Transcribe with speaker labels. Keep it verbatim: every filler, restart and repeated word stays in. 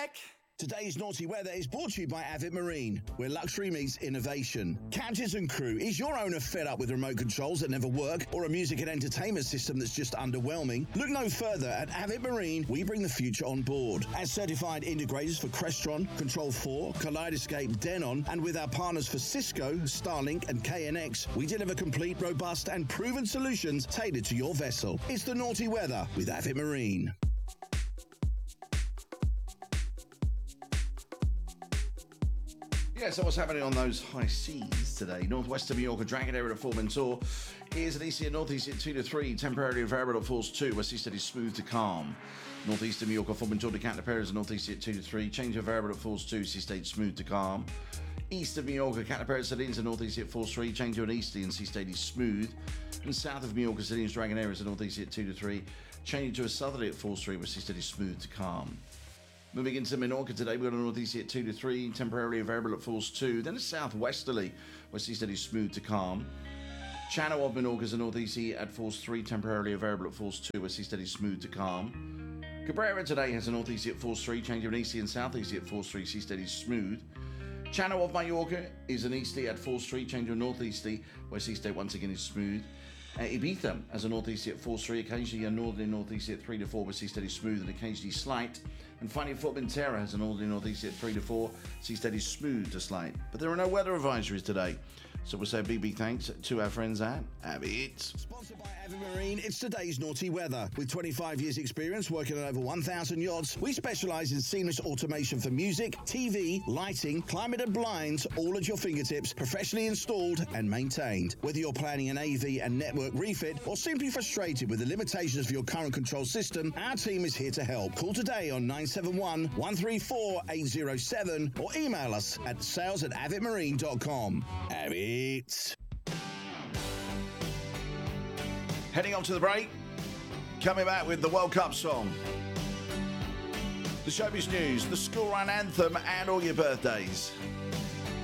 Speaker 1: Today's Naughty Weather is brought to you by Avid Marine, where luxury meets innovation. Captains and crew, is your owner fed up with remote controls that never work or a music and entertainment system that's just underwhelming? Look no further. At Avid Marine, we bring the future on board. As certified integrators for Crestron, Control four, Kaleidoscape, Denon, and with our partners for Cisco, Starlink, and K N X, we deliver complete, robust, and proven solutions tailored to your vessel. It's the Naughty Weather with Avid Marine.
Speaker 2: Yeah, so what's happening on those high seas today? Northwest of Mallorca, Dragonera at Formentor is an easy and northeast at two to three, temporarily variable at force two, west east is smooth to calm. Northeast of Mallorca, Formentor to Cantapera is a northeast at two to three, change of variable at force two, sea state smooth to calm. East of Mallorca, Cantapera Sardines a northeast at force three, change to an easterly and sea state is smooth. And south of Mallorca, Sardines Dragonera is a northeast at two to three, changing to a southerly at force three, where sea state is smooth to calm. Moving into Minorca today, we've got a northeast at two to three, temporarily variable at force two, then a southwesterly, where sea steady smooth to calm. Channel of Minorca is a northeasty at force three, temporarily variable at force two, where sea steady smooth to calm. Cabrera today has a northeasty at force three, change of an easty and southeasty at force three, sea steady smooth. Channel of Mallorca is an easty at force three, change of a northeasty, where sea steady once again is smooth. Uh, Ibiza has a northeasty at force three, occasionally a northerly northeasty at three to four, with sea steady smooth and occasionally slight. And finally, Formentera has a northerly northeasty at three to four, sea steady smooth to slight. But there are no weather advisories today, so we'll say a big, big thanks to our friends at Avid.
Speaker 1: Sponsored by Avid Marine, it's today's Naughty Weather. With twenty-five years experience working on over one thousand yachts, we specialise in seamless automation for music, T V, lighting, climate and blinds, all at your fingertips, professionally installed and maintained. Whether you're planning an A V and network refit or simply frustrated with the limitations of your current control system, our team is here to help. Call today on nine seven one, one three four, eight zero seven or email us at sales at avid marine dot com. Avid.
Speaker 2: Heading on to the break, coming back with the World Cup song, the showbiz news, the school run anthem, and all your birthdays.